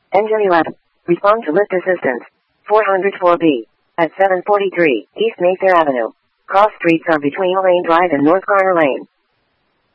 Engine 11. Respond to lift assistance. 404B. At 743 East Mayfair Avenue. Cross streets are between Lane Drive and North Garner Lane.